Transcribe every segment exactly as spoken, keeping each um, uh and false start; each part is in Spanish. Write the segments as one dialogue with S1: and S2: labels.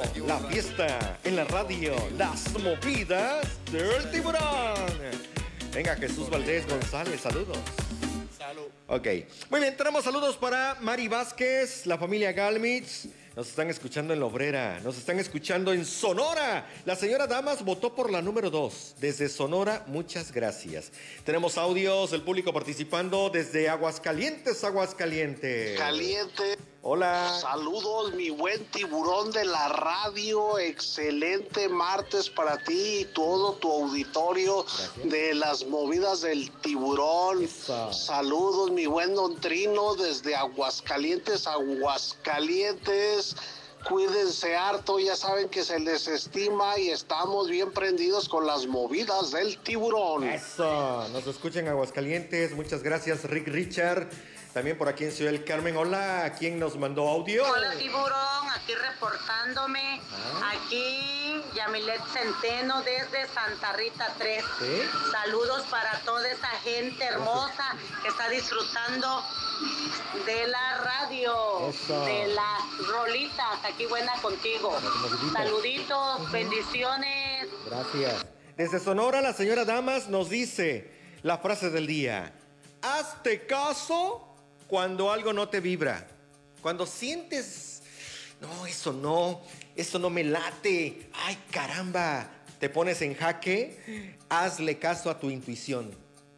S1: la fiesta en la radio, las movidas del tiburón. Venga, Jesús Valdés González, saludos.
S2: Salud.
S1: Ok, muy bien, tenemos saludos para Mari Vázquez, la familia Galmitz. Nos están escuchando en La Obrera, nos están escuchando en Sonora. La señora Damas votó por la número dos. Desde Sonora, muchas gracias. Tenemos audios del público participando desde Aguascalientes, Aguascalientes.
S2: Caliente.
S1: Hola.
S2: Saludos, mi buen tiburón de la radio. Excelente martes para ti y todo tu auditorio. Gracias. De las movidas del tiburón.
S1: Esa.
S2: Saludos, mi buen Don Trino, desde Aguascalientes, Aguascalientes. Cuídense harto, ya saben que se les estima y estamos bien prendidos con las movidas del tiburón.
S1: Eso, nos escuchan en Aguascalientes. Muchas gracias, Rick Richard. También por aquí en Ciudad del Carmen. Hola, ¿quién nos mandó audio?
S3: Hola, tiburón, aquí reportándome. ¿Ah? Aquí Yamilet Centeno desde Santa Rita tres. ¿Sí? Saludos para toda esa gente hermosa que está disfrutando de la radio, Eso. De las rolitas. Aquí buena contigo. Saluditos, bendiciones.
S1: Gracias. Desde Sonora, la señora Damas nos dice la frase del día. Hazte caso cuando algo no te vibra. Cuando sientes, no, eso no, eso no me late. Ay, caramba, te pones en jaque, hazle caso a tu intuición.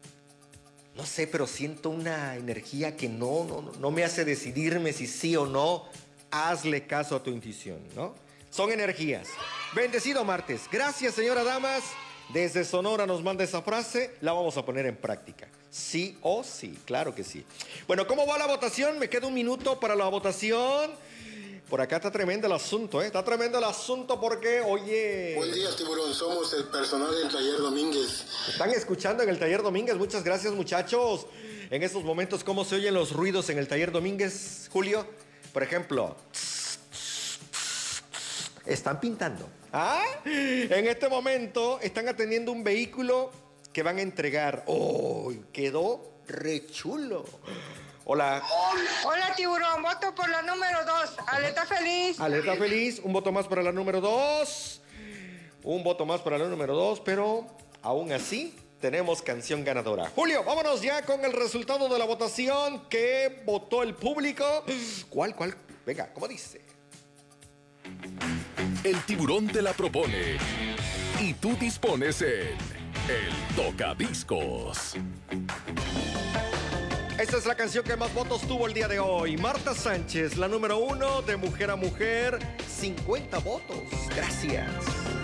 S1: No sé, pero siento una energía que no, no, no me hace decidirme si sí o no. Hazle caso a tu intuición, ¿no? Son energías. Bendecido martes. Gracias, señora Damas. Desde Sonora nos manda esa frase, la vamos a poner en práctica. Sí o sí, claro que sí. Bueno, ¿cómo va la votación? Me queda un minuto para la votación. Por acá está tremendo el asunto, ¿eh? Está tremendo el asunto porque, oye...
S4: Buen día, tiburón. Somos el personal del Taller Domínguez.
S1: Están escuchando en el Taller Domínguez. Muchas gracias, muchachos. En estos momentos, ¿cómo se oyen los ruidos en el Taller Domínguez, Julio? Por ejemplo... Están pintando. ¿Ah? En este momento están atendiendo un vehículo que van a entregar. ¡Oh! Quedó re chulo. Hola.
S5: Hola, tiburón. Voto por la número dos. Aleta feliz.
S1: Aleta feliz. Un voto más para la número dos. Un voto más para la número dos. Pero aún así tenemos canción ganadora. Julio, vámonos ya con el resultado de la votación que votó el público. ¿Cuál, cuál? Venga, ¿cómo dice?
S6: El tiburón te la propone y tú dispones en el Tocadiscos.
S1: Esta es la canción que más votos tuvo el día de hoy. Marta Sánchez, la número uno de Mujer a Mujer, cincuenta votos. Gracias.